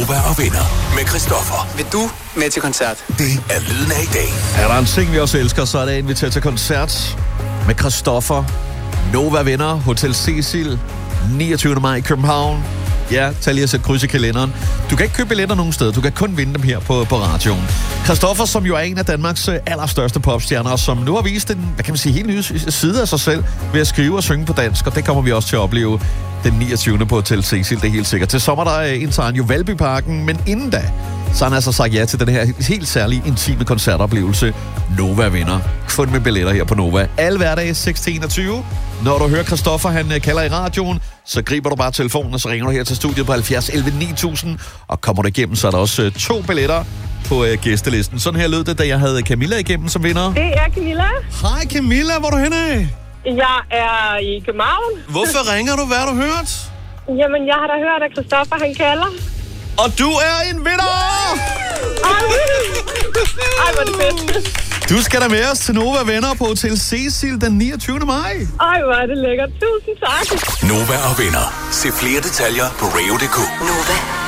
Nova og Venner med Christoffer. Vil du med til koncert? Det er lyden af i dag. Er der en ting, vi også elsker, så er det at invitere til koncert med Christoffer. Nova Venner, Hotel Cecil, 29. maj i København. Ja, tag lige at sætte kryds i kalenderen. Du kan ikke købe billetter nogen steder, du kan kun vinde dem her på radioen. Christoffer, som jo er en af Danmarks allerstørste popstjerner, som nu har vist en, hvad kan man sige, helt ny side af sig selv ved at skrive og synge på dansk, og det kommer vi også til at opleve den 29. på Hotel Cecil, det er helt sikkert. Til sommer der indtager han jo Valbyparken, men inden da, så har han altså sagt ja til den her helt særlige, intime koncertoplevelse. Nova Venner. Kun med billetter her på Nova. Alle hverdage 6-21. Når du hører Christoffer, han kalder i radioen, så griber du bare telefonen, og så ringer du her til studiet på 70 11 9000. Og kommer du igennem, så er der også 2 billetter på gæstelisten. Sådan her lød det, da jeg havde Camilla igennem som vinder. Det er Camilla. Hej Camilla, hvor er du henne af? Jeg er i København. Hvorfor ringer du? Hvad har du hørt? Jamen, jeg har da hørt, at Christoffer, han kalder. Og du er en vinder! Ej, hvor er det fedt. Du skal da med os til Nova Venner på Hotel Cecil den 29. maj. Ej, hvor er det lækkert. Tusind tak. Nova og Venner. Se flere detaljer på radio.dk. Nova.